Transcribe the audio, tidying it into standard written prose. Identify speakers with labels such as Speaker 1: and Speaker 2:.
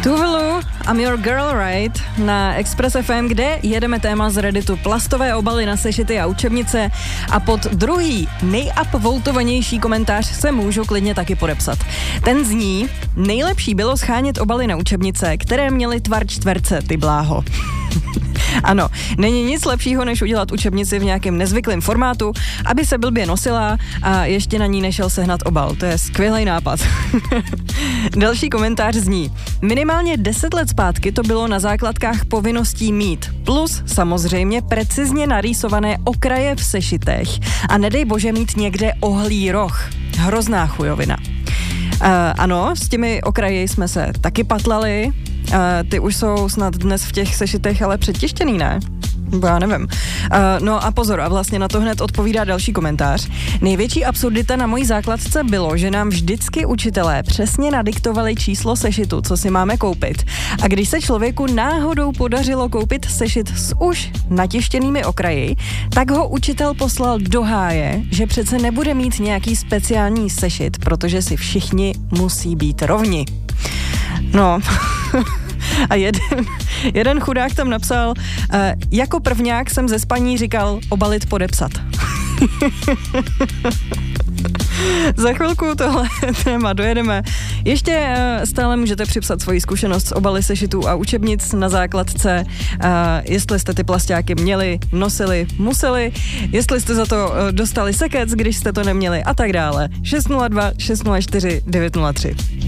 Speaker 1: Tuvalu, I'm your girl, right? Na Express FM, kde jedeme téma z Redditu plastové obaly na sešity a učebnice a pod druhý nejupvotovanější komentář se můžu klidně taky podepsat. Ten zní: nejlepší bylo schánět obaly na učebnice, které měly tvar čtverce, ty bláho. Ano, není nic lepšího, než udělat učebnici v nějakém nezvyklém formátu, aby se blbě nosila a ještě na ní nešel sehnat obal. To je skvělý nápad. Další komentář zní: minimálně 10 let zpátky to bylo na základkách povinností mít, plus samozřejmě precizně narýsované okraje v sešitech a nedej bože mít někde ohlý roh. Hrozná chujovina. Ano, s těmi okraji jsme se taky patlali. Ty už jsou snad dnes v těch sešitech ale předtištěný, ne? Bo já nevím. No a pozor, a vlastně na to hned odpovídá další komentář. Největší absurdita na mojí základce bylo, že nám vždycky učitelé přesně nadiktovali číslo sešitu, co si máme koupit. A když se člověku náhodou podařilo koupit sešit s už natištěnými okraji, tak ho učitel poslal do háje, že přece nebude mít nějaký speciální sešit, protože si všichni musí být rovni. No... A jeden chudák tam napsal, jako prvňák jsem ze spaní říkal obalit, podepsat. Za chvilku tohle téma dojedeme. Ještě stále můžete připsat svoji zkušenost s obaly sešitů a učebnic na základce, jestli jste ty plasťáky měli, nosili, museli, jestli jste za to dostali sekec, když jste to neměli a tak dále. 602 604 903.